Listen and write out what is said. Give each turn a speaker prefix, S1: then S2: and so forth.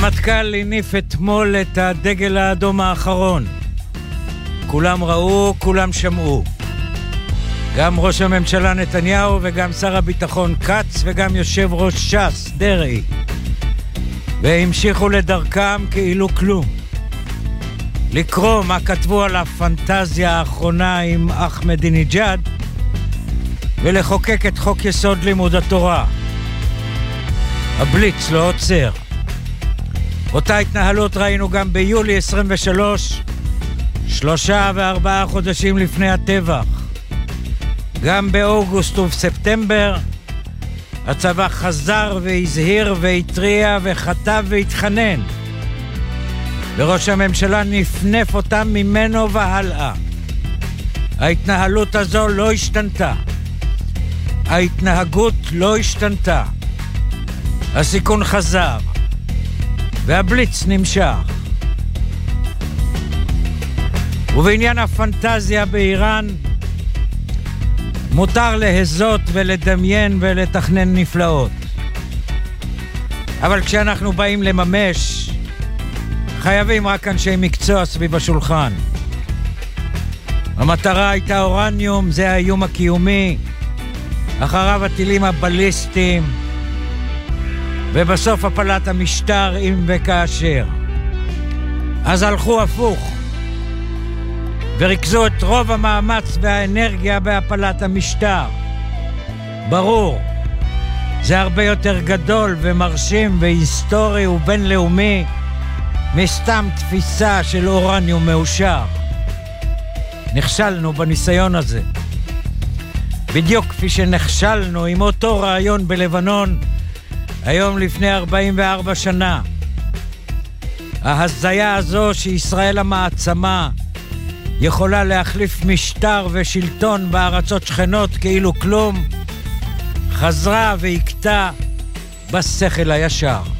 S1: הרמטכ"ל הניף אתמול את הדגל האדום האחרון. כולם ראו, כולם שמעו. גם ראש הממשלה נתניהו וגם שר הביטחון כץ וגם יושב ראש ש"ס דרעי. והמשיכו לדרכם כאילו כלום. לקרוא מה כתבו על הפנטזיה האחרונה עם אחמדינג'אד ולחוקק את חוק יסוד לימוד התורה. הבליץ לא עוצר. אותה התנהלות ראינו גם ביולי 23, 3 ו4 חודשים לפני הטבח. גם באוגוסט ובספטמבר הצבא חזר והזהיר והתריע וכתב והתחנן. וראש הממשלה נפנף אותם ממנו והלאה. ההתנהלות הזו לא השתנתה. ההתנהגות לא השתנתה. הסיכון חזר. והבליץ נמשך. ובעניין הפנטזיה באיראן, מותר להזות ולדמיין ולתכנן נפלאות. אבל כשאנחנו באים לממש, חייבים רק אנשי מקצוע סביב השולחן. המטרה הייתה אורניום, זה האיום הקיומי, אחריו הטילים הבליסטיים, ובסוף הפלת המשטר אם וכאשר. אז הלכו הפוך, וריכזו את רוב המאמץ והאנרגיה בהפלת המשטר. ברור, זה הרבה יותר גדול ומרשים והיסטורי ובינלאומי מסתם תפיסה של אורניום מאושר. נכשלנו בניסיון הזה. בדיוק כפי שנכשלנו עם אותו רעיון בלבנון היום לפני 44 שנה. ההזיה הזו שישראל המעצמה יכולה להחליף משטר ושלטון בארצות שכנות כאילו כלום, חזרה והקטה בשכל הישר.